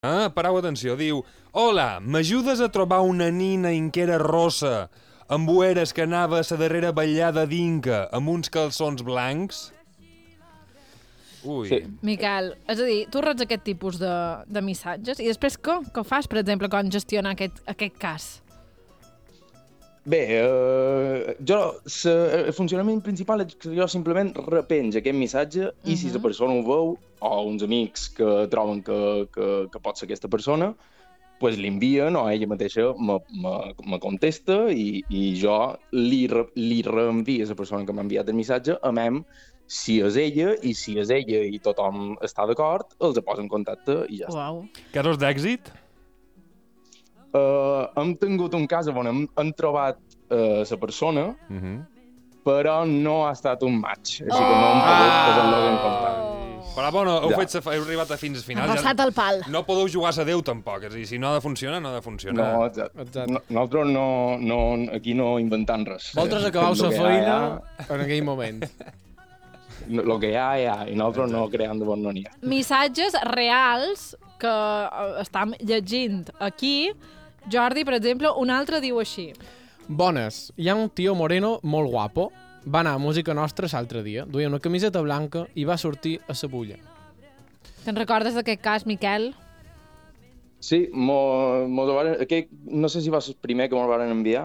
Parau atenció, diu: Hola, m'ajudes a trobar una nina inquera rossa amb ueres que anava a sa darrera ballada d'Inca amb uns calçons blancs? Ui. Sí. Miquel, és a dir, tu reps aquest tipus de missatges i després què fas, per exemple, quan gestionar aquest cas? Bé, el funcionament principal és que jo simplement repenjo aquest missatge i si la persona ho veu, o uns amics que troben que pot ser aquesta persona, pues l'envien o ella mateixa me contesta i jo li reenvio a la persona que m'ha enviat el missatge, si és ella i tothom està d'acord, els posa en contacte i ja està. Uau. Casos d'èxit? Hem tingut un cas on hem trobat la persona, però no ha estat un match, així que no hem pogut posar-los en contacte. Però bueno, heu arribat fins al final. Ha passat el pal. No podeu jugar a Déu tampoc, és a dir, si no ha de funcionar, no ha de funcionar. No, exacte. Nosaltres aquí no inventam res. Vosaltres acabeu la feina en aquell moment. El que hi ha, i nosaltres no creem de bon no n'hi ha. Missatges reals que estem llegint aquí. Jordi, per exemple, un altre diu així. Bones, hi ha un tio moreno molt guapo. Va anar a Música Nostra l'altre dia, duia una camiseta blanca i va sortir a la bulla. Te'n recordes d'aquest cas, Miquel? Sí, aquest, no sé si va ser el primer que me'l van enviar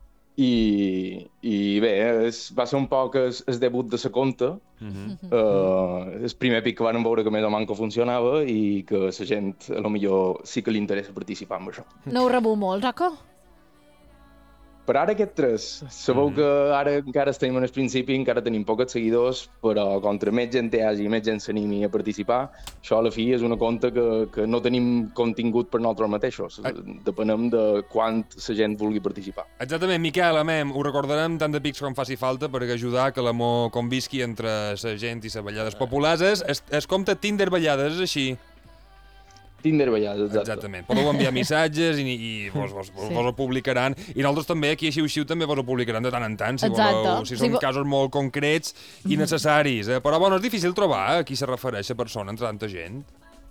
i bé, va ser un poc el debut de la conta. El primer pic que van veure que més o manco funcionava i que la gent, a lo millor, sí que li interessa participar en això. No ho rebeu molt, o què? Per ara aquest 3. Sabeu que ara encara estem en el principi, encara tenim pocs seguidors, però contra més gent hi hagi i més gent s'animi a participar, això a la fi és una compte que no tenim contingut per nosaltres mateixos. Depenem de quant la gent vulgui participar. Exactament, Miquel, ho recordarem tant de pics com faci falta per ajudar que l'amor convisqui entre la gent i les ballades populars. Es compte Tinder ballades, és així? Tinder ballades, Exactament. Podeu enviar missatges i vos ho publicaran. I nosaltres també, aquí a Xiu-Xiu, també vos ho publicaran de tant en tant, si voleu, si són casos molt concrets i necessaris. Però, bueno, és difícil trobar a qui se refereix la persona entre tanta gent.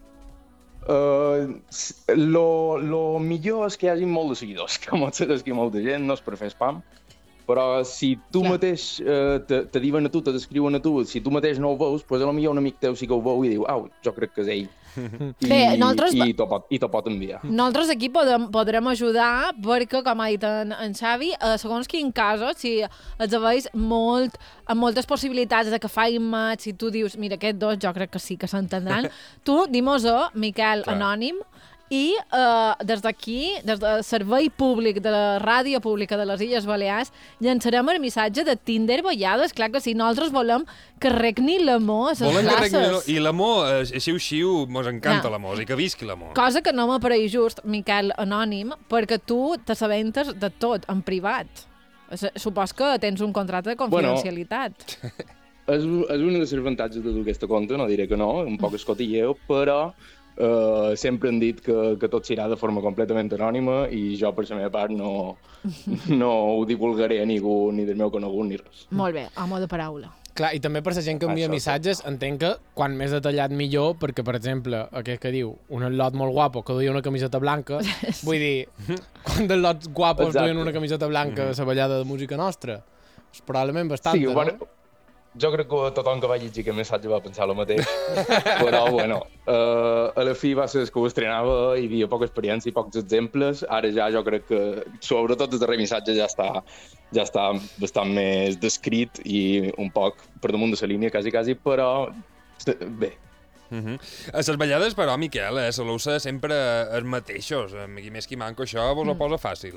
Lo millor és que hi hagi molt de seguidors, que és que molta gent, no és per fer spam, però si tu mateix te diuen a tu, te descriuen a tu, si tu mateix no ho veus, doncs potser un amic teu sí que ho veu i diu, jo crec que és ell. Bé, nosaltres... I t'ho pot enviar. Nosaltres aquí podrem ajudar perquè, com ha dit en Xavi, segons quin casos, si els veus amb moltes possibilitats de que facin match, si tu dius, mira, aquests dos jo crec que sí que s'entendran, tu dimos-ho, Miquel Anònim, i des d'aquí, des del Servei Públic de la Ràdio Pública de les Illes Balears, llançarem el missatge de Tinder ballades. Clar que sí, nosaltres volem que regni l'amor a les classes. I l'amor, Xiu-Xiu, mos encanta l'amor, i que visqui l'amor. Cosa que no m'apareix just, Miquel Anònim, perquè tu t'assabentes de tot, en privat. Supos que tens un contracte de confidencialitat. És un dels avantatges de aquesta compte, no diré que no, un poc escotilleo, però sempre han dit que tot s'irà de forma completament anònima i jo, per la meva part, no ho divulgaré a ningú, ni del meu conegut, ni res. Molt bé, home de paraula. Clar, i també per la gent que envia missatges, entenc que quan més detallat millor, perquè, per exemple, aquest que diu un lot molt guapo que duia una camiseta blanca, vull dir, quan dels lots guapos duien una camiseta blanca a la ballada de Música Nostra? És probablement bastant, no? Jo crec que tothom que va llegir aquest missatge va pensar el mateix, però, bueno, a la fi va ser que ho estrenava, hi havia poca experiència i pocs exemples, ara ja jo crec que, sobretot el darrer missatge, ja està bastant més descrit i un poc per damunt de la línia, quasi, però bé. A les ballades, però, Miquel, soleu ser sempre els mateixos, qui més qui manco, això vos ho posa fàcil.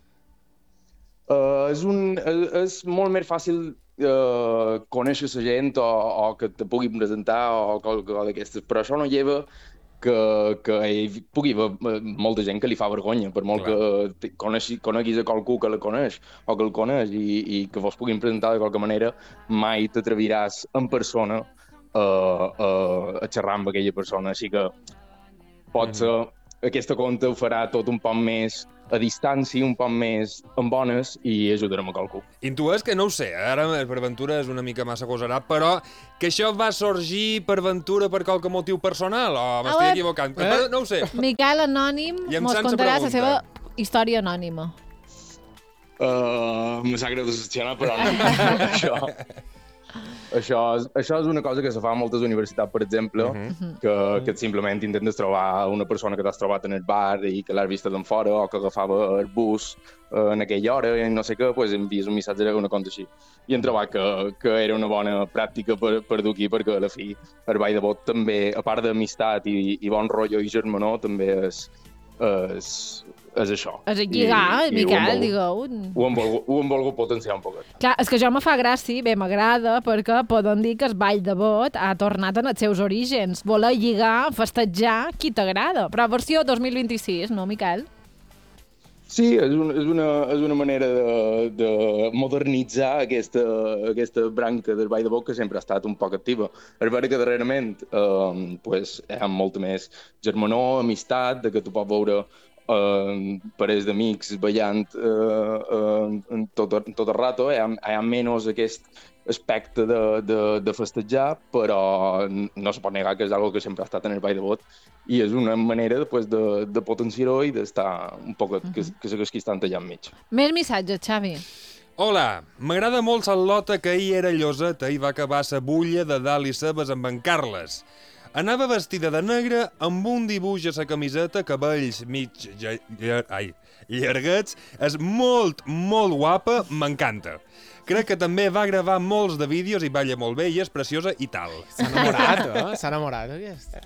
És molt més fàcil conèixer la gent o que te puguin presentar o qualsevol d'aquestes, però això no lleva que hi pugui haver molta gent que li fa vergonya, per molt que coneguis a qualcú que la coneix o que el coneix i que vos puguin presentar de qualque manera, mai t'atreviràs en persona a xerrar amb aquella persona, així que pot ser aquesta compte ho farà tot un poc més a distància, un poc més amb bones i ajudarem a qualcú. Intues que no ho sé, ara per Ventura és una mica massa gosarat, però que això va sorgir per Ventura per qualque motiu personal o m'estic equivocant? No ho sé. Miquel Anònim mos contarà la seva història anònima. Me sap greu decepcionar, però no. Això és una cosa que se fa a moltes universitats, per exemple, que simplement intentes trobar una persona que t'has trobat en el bar i que l'has vista d'en fora o que agafava el bus en aquella hora i no sé què, doncs envies un missatge o una cosa així. I hem trobat que era una bona pràctica per dur aquí, perquè a la fi el ball de vot també, a part d'amistat i bon rotllo i germanor, també és això. És lligar, Miquel, digueu. Ho hem volgut potenciar un poquet. Clar, és que això me fa gràcia, bé, m'agrada, perquè podem dir que el ball de vot ha tornat en els seus orígens. Voler lligar, festejar, qui t'agrada. Però versió 2026, no, Miquel? Sí, és una manera de modernitzar aquesta branca del ball de vot que sempre ha estat un poc activa. És vera que darrerament hi ha molta més germanor, amistat, que tu pots veure parells d'amics ballant tot el rato, hi ha menys aquest aspecte de festejar, però no se pot negar que és algo que sempre ha estat en el ball de vot i és una manera de potenciar-ho i d'estar un poc que s'agasqui estan tallant mig. Més missatges, Xavi. Hola, m'agrada molt Salota que ahir era lloseta i va acabar sa bulla de dalt i cebes amb en Carles. Anava vestida de negre amb un dibuix a sa camiseta, cabells mig llarguets. És molt, molt guapa, m'encanta. Crec que també va gravar molts de vídeos i balla molt bé i és preciosa i tal. S'ha enamorat, S'ha enamorat, aquest.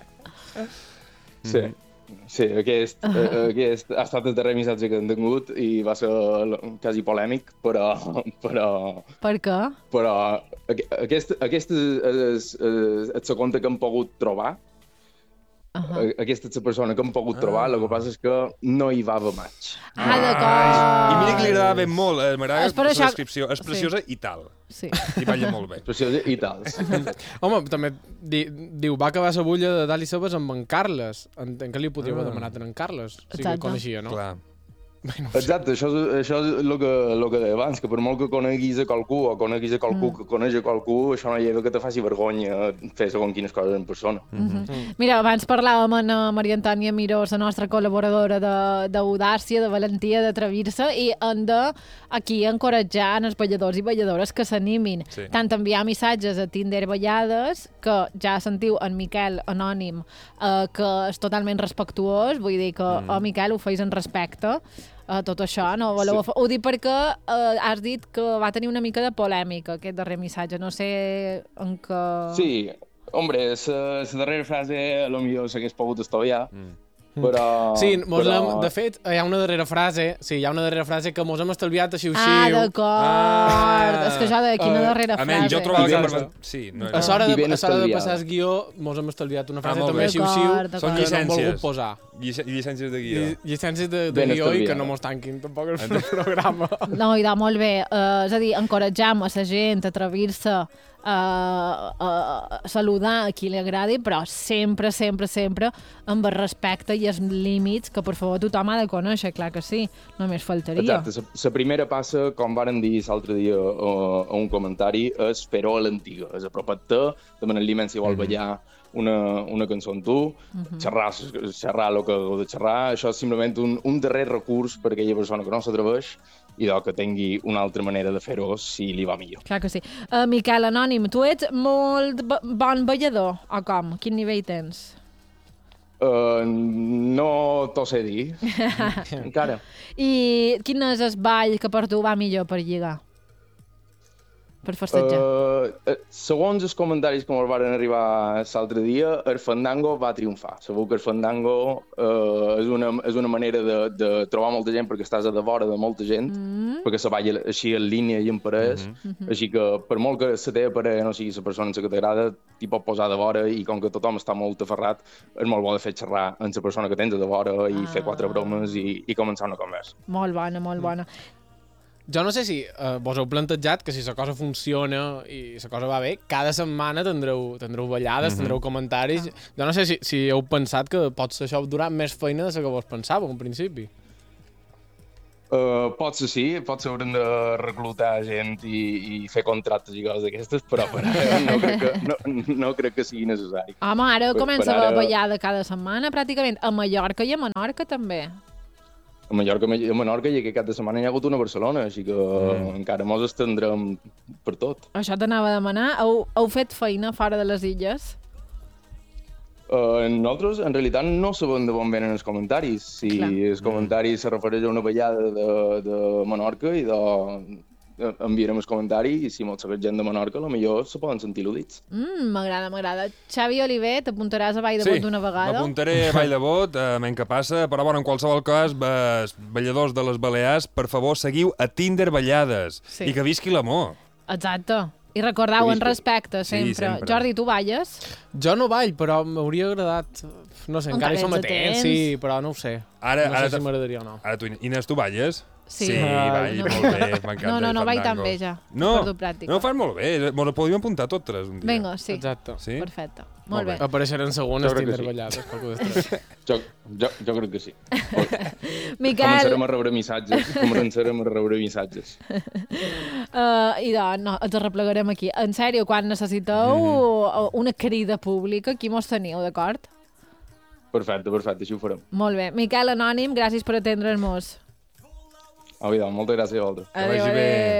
Sí, aquest ha estat el darrer missatge que hem tingut i va ser quasi polèmic, però... Per què? Però aquesta és la compte que hem pogut trobar. Aquesta és la persona que hem pogut trobar, el que passa és que no hi va haver maig. D'acord. I mira que li agradava ben molt, m'agrada la descripció. És preciosa i tal. Sí. I balla molt bé. Preciosa i tal. Home, també diu, va acabar la bulla de dalt i cebes amb en Carles. Entenc que li podria haver demanat en Carles. O sigui, que coneixia, no? Clar. Exacte, això és el que deia abans, que per molt que coneguis a qualcú o coneguis a qualcú que coneix a qualcú, això no lleva que te faci vergonya fer segons quines coses en persona. Mira, abans parlàvem amb Maria Antònia Miró, la nostra col·laboradora d'audàcia, de valentia, d'atrevir-se, i hem de aquí encoratjar els balladors i balladores que s'animin. Tant enviar missatges a Tinder Ballades, que ja sentiu en Miquel Anònim, que és totalment respectuós, vull dir que, Miquel, ho feis en respecte, tot això, no? Ho dic perquè has dit que va tenir una mica de polèmica aquest darrer missatge, no sé en què... Sí, hombre, la darrera frase potser s'hagués pogut estudiar, però... Sí, de fet, hi ha una darrera frase que mos hem estalviat a xiu-xiu. D'acord. És que jo de quina darrera frase. Jo trobava... Sí, no a l'hora de passar el guió mos hem estalviat una frase també a xiu-xiu que no hem volgut posar. Llicències de guió. Llicències de guió i que no mos tanquin tampoc el programa. No, i molt bé. És a dir, encoratjam a la gent a atrevir-se a saludar a qui li agradi, però sempre, sempre, sempre amb el respecte i els límits que, per favor, tothom ha de conèixer, clar que sí, només faltaria. Exacte, la primera passa, com varen dir l'altre dia a un comentari, és fer-ho a l'antiga, és apropar-te, demanar-li si vol ballar una cançó amb tu, xerrar el que heu de xerrar, això és simplement un darrer recurs per a aquella persona que no s'atreveix i que tingui una altra manera de fer-ho si li va millor. Clar que sí. Miquel Anònim, tu ets molt bon ballador, o com? Quin nivell tens? No t'ho sé dir, encara. I quin és el ball que per tu va millor per lligar? Per festejar? Segons els comentaris que ens van arribar l'altre dia, el fandango va triomfar. Segur que el fandango és una manera de trobar molta gent perquè estàs a devora de molta gent, perquè se balla així en línia i en parelles, així que per molt que la teva parella no sigui la persona que t'agrada, t'hi pot posar a devora i com que tothom està molt aferrat, és molt bo de fer xerrar amb la persona que tens a devora i fer 4 bromes i començar una conversa. Molt bona, molt bona. Jo no sé si vos heu plantejat que si la cosa funciona i la cosa va bé, cada setmana tindreu ballades, tindreu comentaris. Jo no sé si heu pensat que pot ser això durant més feina de la que vos pensàveu, en principi. Potser sí, potser haurem de reclutar gent i fer contractes i coses d'aquestes, però per ara no crec que sigui necessari. Home, ara comença a haver ballada cada setmana, pràcticament. A Mallorca i a Menorca, també. A Mallorca i a Menorca i aquest cap de setmana hi ha hagut una a Barcelona, així que encara mos estendrem per tot. Això t'anava a demanar. Heu fet feina fora de les illes? Nosaltres, en realitat, no sabem de on venen els comentaris. Si els comentaris se refereix a una ballada de Menorca i enviarem el comentari i si mos segueix gent de Menorca, potser se poden sentir al·ludits. M'agrada. Xavi Oliver, t'apuntaràs a Vall de Bot d'una vegada? Sí, m'apuntaré a Vall de Bot, menys que passa, però en qualsevol cas, balladors de les Balears, per favor, seguiu a Tinder Ballades i que visqui l'amor. Exacte. I recordeu, en respecte, sempre. Sí, sempre. Jordi, tu balles? Jo no ball, però m'hauria agradat... No sé, encara hi som a temps, sí, però no ho sé. No sé si m'agradaria o no. Ara tu, Inés, tu balles? Sí. Ball, molt bé, m'encanta. No, ball tan bé, ja. No, ho fas molt bé. Mos ho podríem apuntar totes un dia. Vinga, sí. Exacte. Sí? Perfecte. Molt bé. Apareixeran segones Tinder ballades. Jo crec que sí. Miquel... Començarem a rebre missatges. I doncs, ens arreplegarem aquí. En sèrio, quan necessiteu una crida pública, aquí mos teniu, d'acord? Perfecte, així ho farem. Molt bé. Miquel Anònim, gràcies per atendre'ns. Moltes gràcies a vosaltres. Adéu.